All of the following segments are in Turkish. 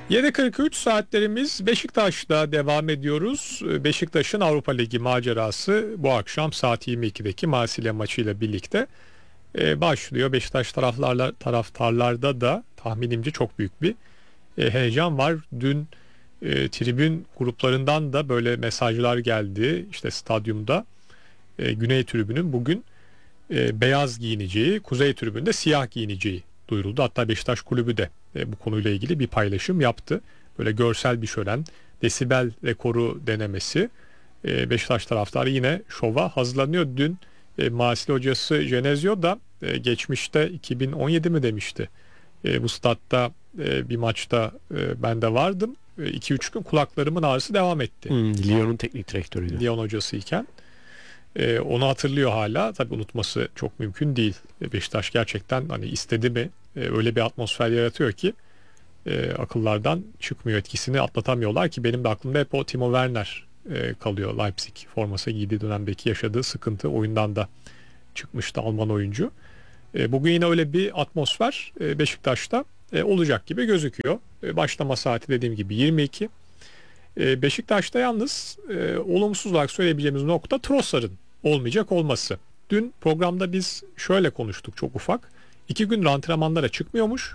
7.43 saatlerimiz Beşiktaş'ta devam ediyoruz. Beşiktaş'ın Avrupa Ligi macerası bu akşam saat 22'deki Marsilya maçıyla birlikte başlıyor. Beşiktaş taraftarlarda da tahminimce çok büyük bir heyecan var. Dün tribün gruplarından da böyle mesajlar geldi. İşte stadyumda Güney tribünün bugün beyaz giyineceği, Kuzey tribünde siyah giyineceği duyuruldu. Hatta Beşiktaş Kulübü de bu konuyla ilgili bir paylaşım yaptı. Böyle görsel bir şölen, desibel rekoru denemesi. Beşiktaş taraftarı yine şova hazırlanıyor. Dün Marsilya hocası Genezio da geçmişte 2017 mi demişti. Bu statta bir maçta ben de vardım. 2-3 gün kulaklarımın ağrısı devam etti. Lyon'un teknik direktörüydü. Lyon hocasıyken. Onu hatırlıyor hala. Tabii unutması çok mümkün değil. Beşiktaş gerçekten hani istedi mi öyle bir atmosfer yaratıyor ki akıllardan çıkmıyor, etkisini atlatamıyorlar ki benim de aklımda hep o Timo Werner kalıyor. Leipzig forması giydiği dönemdeki yaşadığı sıkıntı oyundan da çıkmıştı Alman oyuncu. Bugün yine öyle bir atmosfer Beşiktaş'ta olacak gibi gözüküyor. Başlama saati dediğim gibi 22. Beşiktaş'ta yalnız olumsuz olarak söyleyebileceğimiz nokta Trossard'ın olmayacak olması. Dün programda biz şöyle konuştuk çok ufak. 2 gündür antrenmanlara çıkmıyormuş.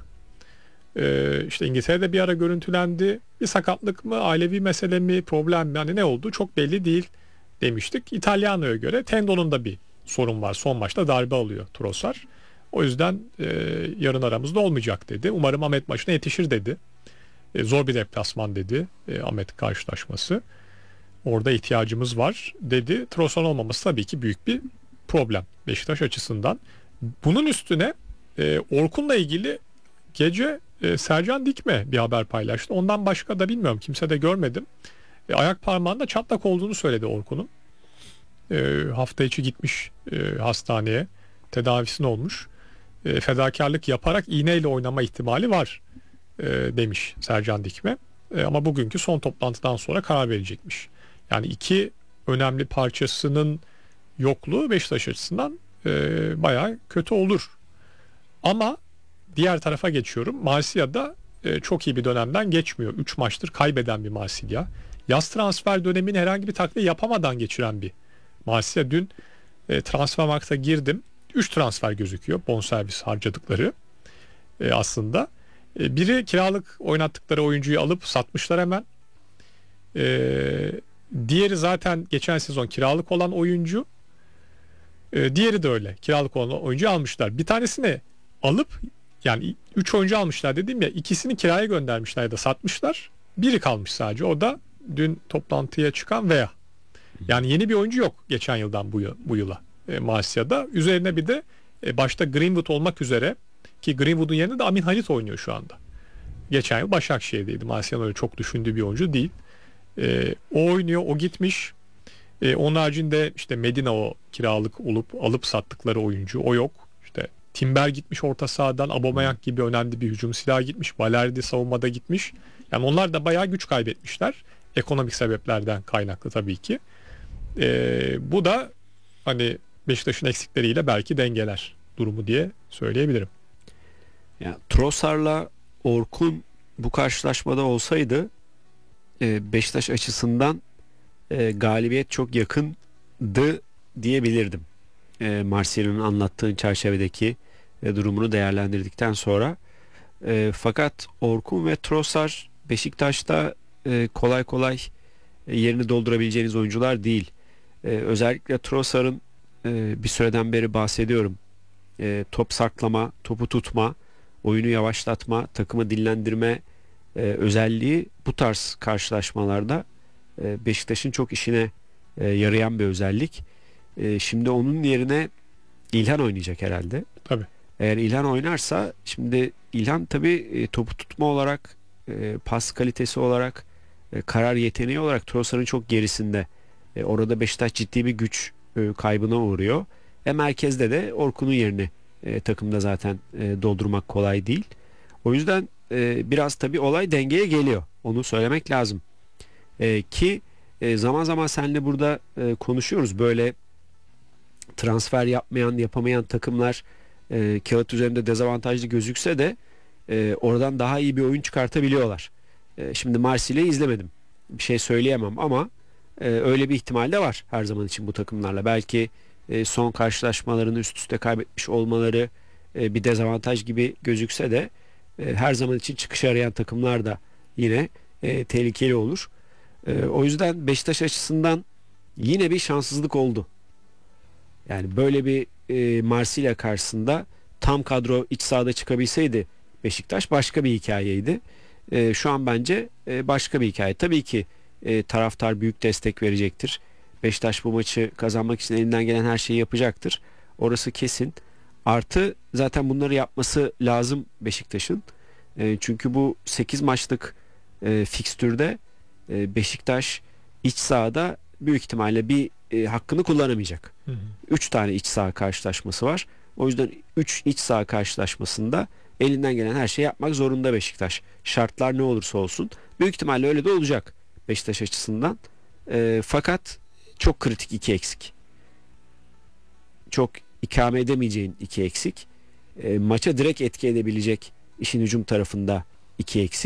İşte İngiltere'de bir ara görüntülendi. Bir sakatlık mı, ailevi mesele mi, problem mi, hani ne olduğu çok belli değil demiştik. İtalyano'ya göre tendonunda bir sorun var. Son maçta darbe alıyor Trossard. O yüzden yarın aramızda olmayacak dedi. Umarım Ahmet maçına yetişir dedi. Zor bir deplasman dedi Ahmet karşılaşması. Orada ihtiyacımız var dedi. Trossard olmaması tabii ki büyük bir problem Beşiktaş açısından. Bunun üstüne Orkun'la ilgili gece Sercan Dikme bir haber paylaştı. Ondan başka da bilmiyorum, kimse de görmedim. Ayak parmağında çatlak olduğunu söyledi Orkun'un. Hafta içi gitmiş hastaneye, tedavisini olmuş. Fedakarlık yaparak iğneyle oynama ihtimali var demiş Sercan Dikme. Ama bugünkü son toplantıdan sonra karar verecekmiş. Yani iki önemli parçasının yokluğu Beşiktaş açısından bayağı kötü olur. Ama diğer tarafa geçiyorum. Marsilya'da çok iyi bir dönemden geçmiyor. 3 maçtır kaybeden bir Marsilya. Yaz transfer dönemini herhangi bir takviye yapamadan geçiren bir Marsilya. Dün Transfermarkt'a girdim. 3 transfer gözüküyor. Bonservis harcadıkları aslında. Biri kiralık oynattıkları oyuncuyu alıp satmışlar hemen. Diğeri zaten geçen sezon kiralık olan oyuncu. Diğeri de öyle. Kiralık olan oyuncuyu almışlar. Bir tanesini alıp, yani 3 oyuncu almışlar dedim ya, ikisini kiraya göndermişler ya da satmışlar. Biri kalmış sadece. O da dün toplantıya çıkan Veya. Yani yeni bir oyuncu yok geçen yıldan bu yıla Marsilya'da. Üzerine bir de başta Greenwood olmak üzere, ki Greenwood'un yerine de Amin Halit oynuyor şu anda. Geçen yıl Başakşehir'deydi. Marsilya'nın öyle çok düşündüğü bir oyuncu değil. O oynuyor, o gitmiş. Onun haricinde işte Medina, o kiralık olup alıp sattıkları oyuncu, o yok. İşte Timber gitmiş orta sahadan, Aubameyang gibi önemli bir hücum silahı gitmiş. Valerdi savunmada gitmiş. Yani onlar da bayağı güç kaybetmişler. Ekonomik sebeplerden kaynaklı tabii ki. Bu da hani Beşiktaş'ın eksikleriyle belki dengeler durumu diye söyleyebilirim. Ya, Trossard'la Orkun bu karşılaşmada olsaydı Beşiktaş açısından galibiyet çok yakındı diyebilirdim. Marsilya'nın anlattığı çerçevedeki durumunu değerlendirdikten sonra. Fakat Orkun ve Trossard Beşiktaş'ta kolay kolay yerini doldurabileceğiniz oyuncular değil. Özellikle Trossard'ın bir süreden beri bahsediyorum. Top saklama, topu tutma, oyunu yavaşlatma, takımı dinlendirme özelliği bu tarz karşılaşmalarda Beşiktaş'ın çok işine yarayan bir özellik. Şimdi onun yerine İlhan oynayacak herhalde. Tabii. Eğer İlhan oynarsa, şimdi İlhan tabii topu tutma olarak, pas kalitesi olarak, karar yeteneği olarak Trossard'ın çok gerisinde. Orada Beşiktaş ciddi bir güç kaybına uğruyor. Merkezde de Orkun'un yerini takımda zaten doldurmak kolay değil. O yüzden biraz tabii olay dengeye geliyor. Onu söylemek lazım. Ki zaman zaman seninle burada konuşuyoruz. Böyle transfer yapamayan takımlar kağıt üzerinde dezavantajlı gözükse de oradan daha iyi bir oyun çıkartabiliyorlar. Şimdi Marsilya'yı izlemedim. Bir şey söyleyemem ama öyle bir ihtimal de var her zaman için bu takımlarla. Belki son karşılaşmalarını üst üste kaybetmiş olmaları bir dezavantaj gibi gözükse de her zaman için çıkış arayan takımlar da yine tehlikeli olur. O yüzden Beşiktaş açısından yine bir şanssızlık oldu. Yani böyle bir Marsilya karşısında tam kadro iç sahada çıkabilseydi Beşiktaş başka bir hikayeydi. Şu an bence başka bir hikaye. Tabii ki taraftar büyük destek verecektir. Beşiktaş bu maçı kazanmak için elinden gelen her şeyi yapacaktır. Orası kesin. Artı zaten bunları yapması lazım Beşiktaş'ın. Çünkü bu 8 maçlık fikstürde Beşiktaş iç sahada büyük ihtimalle bir hakkını kullanamayacak. 3 tane iç saha karşılaşması var. O yüzden 3 iç saha karşılaşmasında elinden gelen her şeyi yapmak zorunda Beşiktaş. Şartlar ne olursa olsun. Büyük ihtimalle öyle de olacak Beşiktaş açısından. Fakat çok kritik 2 eksik. Çok ikame edemeyeceğin 2 eksik. Maça direkt etki edebilecek işin hücum tarafında 2 eksik.